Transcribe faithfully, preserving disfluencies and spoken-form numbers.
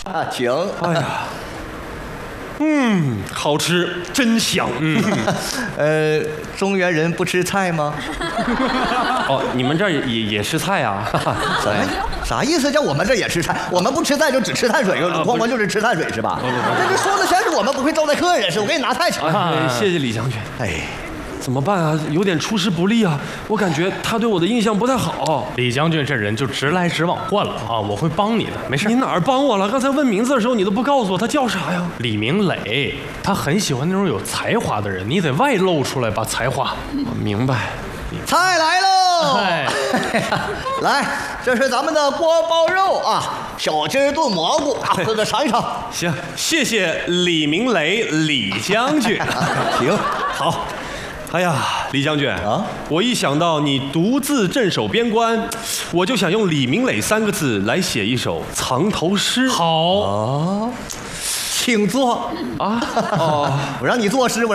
啊，请。 哎呀，嗯，好吃，真香。嗯， 呃，中原人不吃菜吗？ 哦，你们这儿也也吃菜啊？ 哎，啥意思？叫我们这也吃菜？我们不吃菜就只吃碳水，光光就是吃碳水是吧？这这说的全是我们不会招待客人，是我给你拿菜去。 哎，谢谢李将军。 哎。 怎么办啊？有点出师不利啊！我感觉他对我的印象不太好。 李将军这人就直来直往惯了啊！我会帮你的，没事。 你哪儿帮我了？刚才问名字的时候你都不告诉我他叫啥呀？ 李明磊，他很喜欢那种有才华的人，你得外露出来把才华。 我明白。 菜来喽！ 哎， 来，这是咱们的锅包肉啊，小鸡儿炖蘑菇啊，这个尝一尝。 行，谢谢李明磊李将军。 行， 好。哎呀，李将军啊， 我一想到你独自镇守边关，我就想用李明磊三个字来写一首藏头诗。 好啊，请坐啊。哦， 我让你作诗，我。